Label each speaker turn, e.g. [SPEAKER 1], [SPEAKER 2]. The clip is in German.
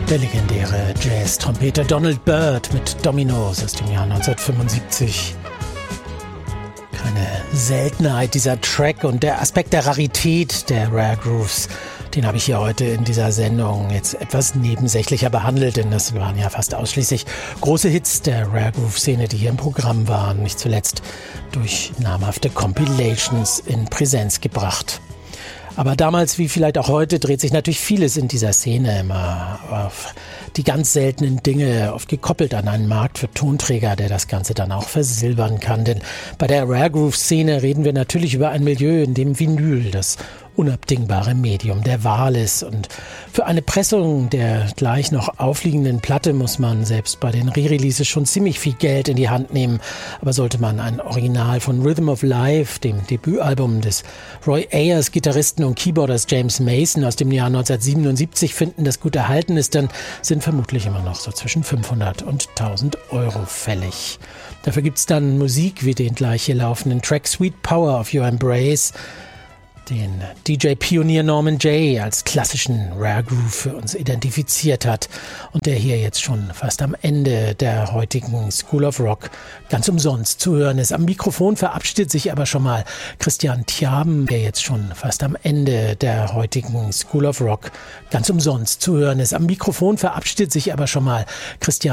[SPEAKER 1] Der legendäre Jazz-Trompeter Donald Byrd mit Dominoes aus dem Jahr 1975. Keine Seltenheit, dieser Track und der Aspekt der Rarität der Rare Grooves, den habe ich hier heute in dieser Sendung jetzt etwas nebensächlicher behandelt, denn das waren ja fast ausschließlich große Hits der Rare Groove-Szene, die hier im Programm waren, nicht zuletzt durch namhafte Compilations in Präsenz gebracht. Aber damals, wie vielleicht auch heute, dreht sich natürlich vieles in dieser Szene immer auf die ganz seltenen Dinge, oft gekoppelt an einen Markt für Tonträger, der das Ganze dann auch versilbern kann. Denn bei der Rare Groove-Szene reden wir natürlich über ein Milieu, in dem Vinyl das unabdingbare Medium der Wahl ist. Und für eine Pressung der gleich noch aufliegenden Platte muss man selbst bei den Re-Releases schon ziemlich viel Geld in die Hand nehmen. Aber sollte man ein Original von Rhythm of Life, dem Debütalbum des Roy Ayers, Gitarristen und Keyboarders James Mason aus dem Jahr 1977 finden, das gut erhalten ist, dann sind vermutlich immer noch so zwischen 500 und 1000 Euro fällig. Dafür gibt's dann Musik wie den gleich hier laufenden Track Sweet Power of Your Embrace, den DJ-Pionier Norman Jay als klassischen Rare Groove für uns identifiziert hat und der hier jetzt schon fast am Ende der heutigen School of Rock ganz umsonst zu hören ist. Am Mikrofon verabschiedet sich aber schon mal Christian Thiaben, der jetzt schon fast am Ende der heutigen School of Rock ganz umsonst zu hören ist. Am Mikrofon verabschiedet sich aber schon mal Christian